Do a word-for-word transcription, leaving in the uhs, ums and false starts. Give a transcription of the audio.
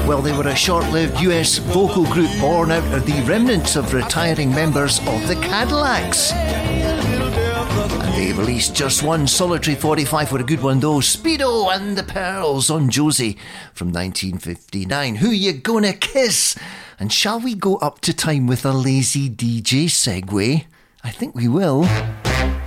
Well, they were a short-lived U S vocal group born out of the remnants of retiring members of the Cadillacs. And they released just one solitary forty-five, for a good one though, Speedo and the Pearls on Josie from nineteen fifty-nine. Who You Gonna Kiss? And shall we go up to time with a lazy D J segue? I think we will.